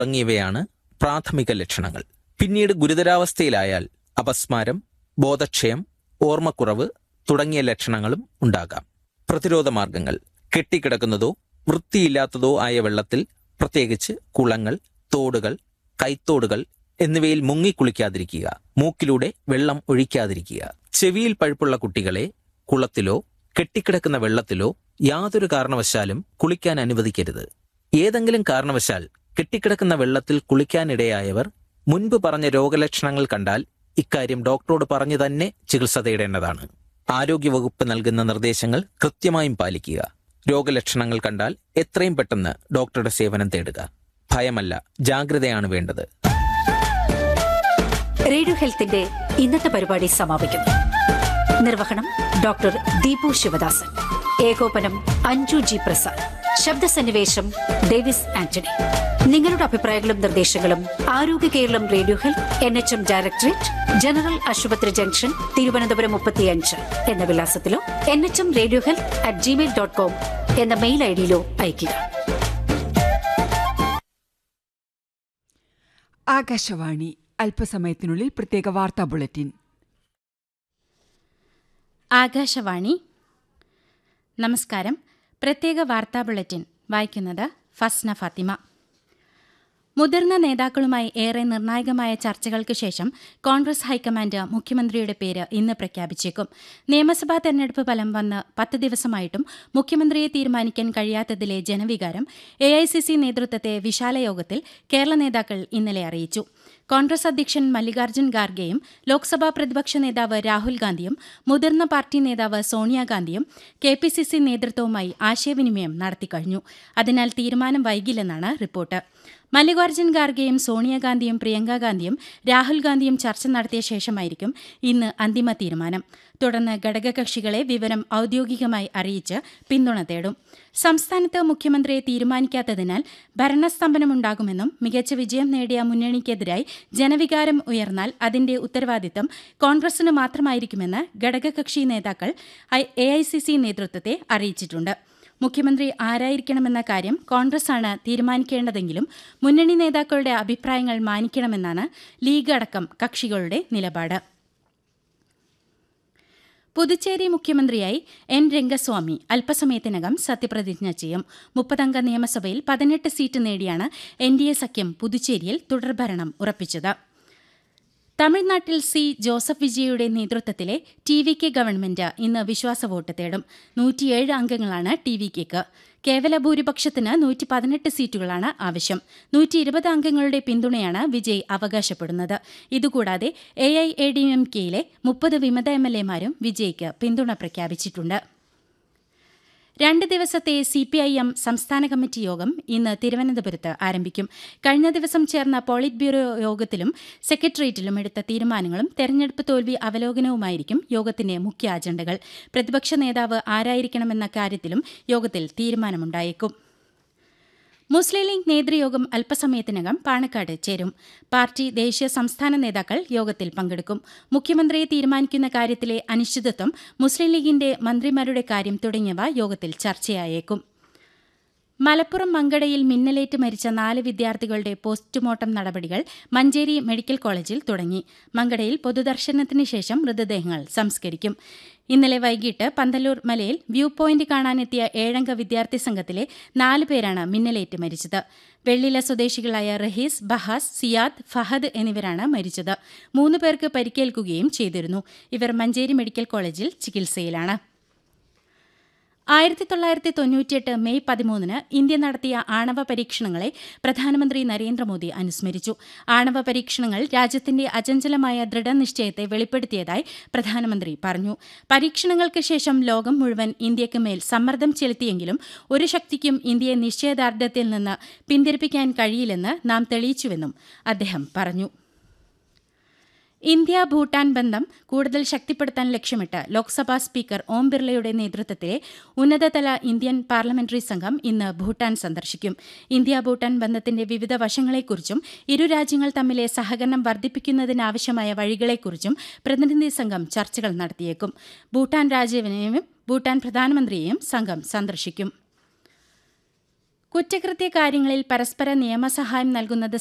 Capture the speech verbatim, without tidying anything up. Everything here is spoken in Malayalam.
തുടങ്ങിയവയാണ് പ്രാഥമിക ലക്ഷണങ്ങൾ. പിന്നീട് ഗുരുതരാവസ്ഥയിലായാൽ അപസ്മാരം, ബോധക്ഷയം, ഓർമ്മക്കുറവ് തുടങ്ങിയ ലക്ഷണങ്ങളും ഉണ്ടാകാം. പ്രതിരോധ മാർഗങ്ങൾ: കെട്ടിക്കിടക്കുന്നതോ വൃത്തിയില്ലാത്തതോ ആയ വെള്ളത്തിൽ, പ്രത്യേകിച്ച് കുളങ്ങൾ, തോടുകൾ, കൈത്തോടുകൾ എന്നിവയിൽ മുങ്ങിക്കുളിക്കാതിരിക്കുക. മൂക്കിലൂടെ വെള്ളം ഒഴിക്കാതിരിക്കുക. ചെവിയിൽ പഴുപ്പുള്ള കുട്ടികളെ കുളത്തിലോ കെട്ടിക്കിടക്കുന്ന വെള്ളത്തിലോ യാതൊരു കാരണവശാലും കുളിക്കാൻ അനുവദിക്കരുത്. ഏതെങ്കിലും കാരണവശാൽ കെട്ടിക്കിടക്കുന്ന വെള്ളത്തിൽ കുളിക്കാനിടയായവർ മുൻപ് പറഞ്ഞ രോഗലക്ഷണങ്ങൾ കണ്ടാൽ ഇക്കാര്യം ഡോക്ടറോട് പറഞ്ഞു തന്നെ ചികിത്സ തേടേണ്ടതാണ്. ആരോഗ്യവകുപ്പ് നൽകുന്ന നിർദ്ദേശങ്ങൾ കൃത്യമായും പാലിക്കുക. രോഗലക്ഷണങ്ങൾ കണ്ടാൽ എത്രയും പെട്ടെന്ന് ഡോക്ടറുടെ സേവനം തേടുക. ഭയമല്ല, ജാഗ്രതയാണ് വേണ്ടത്. റേഡിയോ ഹെൽത്തിന്റെ ഇന്നത്തെ പരിപാടി സമാപിക്കുന്നു. നിർവഹണം ഡോക്ടർ ദീപു ശിവദാസൻ. ഏകോപനം അഞ്ജു ജി പ്രസാദ്. ശബ്ദസന്നിവേശം ഡേവിസ് ആന്റണി. നിങ്ങളുടെ അഭിപ്രായങ്ങളും നിർദ്ദേശങ്ങളും ആരോഗ്യ Keralam radio health N H M directorate, general ആശുപത്രി ജംഗ്ഷൻ, തിരുവനന്തപുരം മുപ്പത്തിയഞ്ച് എന്ന വിലാസത്തിലോ N H M radio health at Gmail dot com എന്ന മെയിൽ ഐ ഡിയിലോ അയയ്ക്കുക. ആകാശവാണി. അല്പസമയത്തിനുള്ളിൽ പ്രത്യേക വാർത്താ ബുള്ളറ്റിൻ. ആകാശവാണി. നമസ്കാരം. പ്രത്യേക വാർത്താ ബുള്ളറ്റിൻ വായിക്കുന്നത് ഫസ്ന ഫാത്തിമ. മുതിർന്ന നേതാക്കളുമായി ഏറെ നിർണായകമായ ചർച്ചകൾക്ക് ശേഷം കോൺഗ്രസ് ഹൈക്കമാൻഡ് മുഖ്യമന്ത്രിയുടെ പേര് ഇന്ന് പ്രഖ്യാപിച്ചേക്കും. നിയമസഭാ തെരഞ്ഞെടുപ്പ് ഫലം വന്ന് പത്ത് ദിവസമായിട്ടും മുഖ്യമന്ത്രിയെ തീരുമാനിക്കാൻ കഴിയാത്തതിലെ ജനവികാരം എ ഐ സി സി നേതൃത്വത്തെ വിശാല യോഗത്തിൽ കേരള നേതാക്കൾ ഇന്നലെ അറിയിച്ചു. കോൺഗ്രസ് അധ്യക്ഷൻ മല്ലികാർജ്ജുൻ ഖാർഗെയും ലോക്സഭാ പ്രതിപക്ഷ നേതാവ് രാഹുൽ ഗാന്ധിയും മുതിർന്ന പാർട്ടി നേതാവ് സോണിയാഗാന്ധിയും കെ പി സി സി നേതൃത്വവുമായി ആശയവിനിമയം നടത്തിക്കഴിഞ്ഞു. അതിനാൽ തീരുമാനം വൈകില്ലെന്നാണ് റിപ്പോർട്ട്. മല്ലികാർജ്ജുൻ ഖാർഗെയും സോണിയാഗാന്ധിയും പ്രിയങ്ക ഗാന്ധിയും രാഹുൽ ഗാന്ധിയും ചർച്ച നടത്തിയ ശേഷമായിരിക്കും ഇന്ന് അന്തിമ തീരുമാനം. തുടർന്ന് ഘടകകക്ഷികളെ വിവരം ഔദ്യോഗികമായി അറിയിച്ച് പിന്തുണ തേടും. സംസ്ഥാനത്ത് മുഖ്യമന്ത്രിയെ തീരുമാനിക്കാത്തതിനാൽ ഭരണസ്തംഭനമുണ്ടാകുമെന്നും മികച്ച വിജയം നേടിയ മുന്നണിക്കെതിരായി ജനവികാരം ഉയർന്നാൽ അതിന്റെ ഉത്തരവാദിത്തം കോൺഗ്രസിന് മാത്രമായിരിക്കുമെന്ന് ഘടകകക്ഷി നേതാക്കൾ എ ഐ സി സി നേതൃത്വത്തെ അറിയിച്ചിട്ടുണ്ട്. മുഖ്യമന്ത്രി ആരായിരിക്കണമെന്ന കാര്യം കോൺഗ്രസാണ് തീരുമാനിക്കേണ്ടതെങ്കിലും മുന്നണി നേതാക്കളുടെ അഭിപ്രായങ്ങൾ മാനിക്കണമെന്നാണ് ലീഗ് അടക്കം കക്ഷികളുടെ നിലപാട്. പുതുച്ചേരി മുഖ്യമന്ത്രിയായി എൻ രംഗസ്വാമി അല്പസമയത്തിനകം സത്യപ്രതിജ്ഞ ചെയ്യും. മുപ്പതംഗ നിയമസഭയിൽ പതിനെട്ട് സീറ്റ് നേടിയാണ് എൻ ഡി എ സഖ്യം പുതുച്ചേരിയിൽ തുടർഭരണം ഉറപ്പിച്ചത്. തമിഴ്നാട്ടിൽ C Joseph വിജയയുടെ നേതൃത്വത്തിലെ T V K government ഇന്ന് വിശ്വാസ വോട്ട് തേടും. നൂറ്റിയേഴ് അംഗങ്ങളാണ് ടി വി കെക്ക്. കേവല ഭൂരിപക്ഷത്തിന് നൂറ്റി പതിനെട്ട് സീറ്റുകളാണ് ആവശ്യം. നൂറ്റി ഇരുപത് അംഗങ്ങളുടെ പിന്തുണയാണ് വിജയ് അവകാശപ്പെടുന്നത്. ഇതുകൂടാതെ A I A D M കെയിലെ മുപ്പത് വിമത എം എൽ എമാരും വിജയ്ക്ക് പിന്തുണ പ്രഖ്യാപിച്ചിട്ടുണ്ട്. രണ്ട് ദിവസത്തെ സി പി ഐ എം സംസ്ഥാന കമ്മിറ്റി യോഗം ഇന്ന് തിരുവനന്തപുരത്ത് ആരംഭിക്കും. കഴിഞ്ഞ ദിവസം ചേർന്ന പോളിറ്റ് ബ്യൂറോ യോഗത്തിലും സെക്രട്ടേറിയറ്റിലും എടുത്ത തീരുമാനങ്ങളും തെരഞ്ഞെടുപ്പ് തോൽവി അവലോകനവുമായിരിക്കും യോഗത്തിന്റെ മുഖ്യ അജണ്ടകൾ. പ്രതിപക്ഷ നേതാവ് ആരായിരിക്കണമെന്ന കാര്യത്തിലും യോഗത്തിൽ തീരുമാനമുണ്ടായേക്കും. മുസ്ലിം ലീഗ് നേതൃയോഗം അല്പസമയത്തിനകം പാണക്കാട് ചേരും. പാർട്ടി ദേശീയ സംസ്ഥാന നേതാക്കൾ യോഗത്തിൽ പങ്കെടുക്കും. മുഖ്യമന്ത്രിയെ തീരുമാനിക്കുന്ന കാര്യത്തിലെ അനിശ്ചിതത്വം, മുസ്ലിം ലീഗിന്റെ മന്ത്രിമാരുടെ കാര്യം തുടങ്ങിയവ യോഗത്തിൽ ചർച്ചയായേക്കും. മലപ്പുറം മങ്കടയിൽ മിന്നലേറ്റ് മരിച്ച നാല് വിദ്യാർത്ഥികളുടെ പോസ്റ്റ്മോർട്ടം നടപടികൾ മഞ്ചേരി മെഡിക്കൽ കോളേജിൽ തുടങ്ങി. മങ്കടയിൽ പൊതുദർശനത്തിന് ശേഷം മൃതദേഹങ്ങൾ സംസ്കരിക്കും. ഇന്നലെ വൈകിട്ട് പന്തല്ലൂർ മലയിൽ വ്യൂ പോയിന്റ് കാണാനെത്തിയ ഏഴംഗ വിദ്യാർത്ഥി സംഘത്തിലെ നാല് പേരാണ് മിന്നലേറ്റ് മരിച്ചത്. വെള്ളില സ്വദേശികളായ റഹീസ്, ബഹാസ്, സിയാദ്, ഫഹദ് എന്നിവരാണ് മരിച്ചത്. മൂന്ന് പേർക്ക് പരിക്കേൽക്കുകയും ചെയ്തിരുന്നു. ഇവർ മഞ്ചേരി മെഡിക്കൽ കോളേജിൽ ചികിത്സയിലാണ്. ആയിരത്തി തൊള്ളായിരത്തി തൊണ്ണൂറ്റിയെട്ട് മെയ് പതിമൂന്നിന് ഇന്ത്യ നടത്തിയ ആണവ പരീക്ഷണങ്ങളെ പ്രധാനമന്ത്രി നരേന്ദ്രമോദി അനുസ്മരിച്ചു. ആണവ പരീക്ഷണങ്ങൾ രാജ്യത്തിന്റെ അചഞ്ചലമായ ദൃഢനിശ്ചയത്തെ വെളിപ്പെടുത്തിയതായി പ്രധാനമന്ത്രി പറഞ്ഞു. പരീക്ഷണങ്ങൾക്ക് ശേഷം ലോകം മുഴുവൻ ഇന്ത്യക്ക് മേൽ സമ്മർദ്ദം ചെലുത്തിയെങ്കിലും ഒരു ശക്തിക്കും ഇന്ത്യയെ നിശ്ചയദാർഢ്യത്തിൽ നിന്ന് പിന്തിരിപ്പിക്കാൻ കഴിയില്ലെന്ന് നാം തെളിയിച്ചുവെന്നും അദ്ദേഹം പറഞ്ഞു. ഇന്ത്യ ഭൂട്ടാൻ ബന്ധം കൂടുതൽ ശക്തിപ്പെടുത്താൻ ലക്ഷ്യമിട്ട് ലോക്സഭാ സ്പീക്കർ ഓം ബിർളയുടെ നേതൃത്വത്തിലെ ഉന്നതതല ഇന്ത്യൻ പാർലമെന്ററി സംഘം ഇന്ന് ഭൂട്ടാൻ സന്ദർശിക്കും. ഇന്ത്യ ഭൂട്ടാൻ ബന്ധത്തിന്റെ വിവിധ വശങ്ങളെക്കുറിച്ചും ഇരു രാജ്യങ്ങൾ തമ്മിലെ സഹകരണം വർദ്ധിപ്പിക്കുന്നതിനാവശ്യമായ വഴികളെക്കുറിച്ചും പ്രതിനിധി സംഘം ചർച്ചകൾ നടത്തിയേക്കും. ഭൂട്ടാൻ രാജാവിനെയും ഭൂട്ടാൻ പ്രധാനമന്ത്രിയെയും സംഘം സന്ദർശിക്കും. കുറ്റകൃത്യ കാര്യങ്ങളിൽ പരസ്പര നിയമസഹായം നൽകുന്നത്